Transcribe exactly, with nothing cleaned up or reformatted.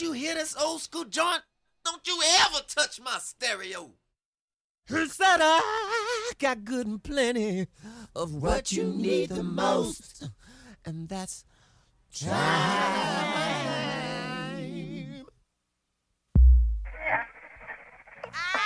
you hear this old school joint? Don't you ever touch my stereo. He said I got good and plenty of what you need the most, and that's try.